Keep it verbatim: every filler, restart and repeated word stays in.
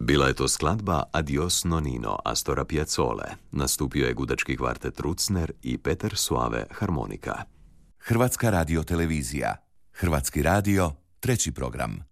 Bila je to skladba Adios Nonino Astora Piazzole. Nastupio je gudački kvartet Trucner i Peter Suave harmonika. Hrvatska radiotelevizija. Hrvatski radio, treći program.